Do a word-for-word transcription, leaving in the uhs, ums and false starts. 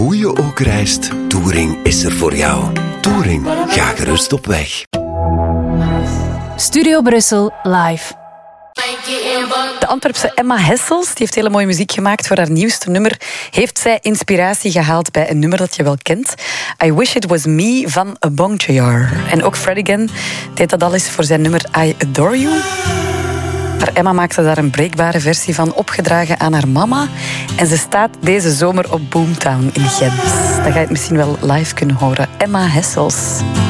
Hoe je ook reist, Touring is er voor jou. Touring, ga gerust op weg. Studio Brussel live. De Antwerpse Emma Hessels, die heeft hele mooie muziek gemaakt voor haar nieuwste nummer. Heeft zij inspiratie gehaald bij een nummer dat je wel kent? I Wish It Was Me van A Bonjour. En ook Fredrigan deed dat al eens voor zijn nummer I Adore You. Maar Emma maakte daar een breekbare versie van, opgedragen aan haar mama. En ze staat deze zomer op Boomtown in Gent. Dan ga je het misschien wel live kunnen horen. Emma Hessels.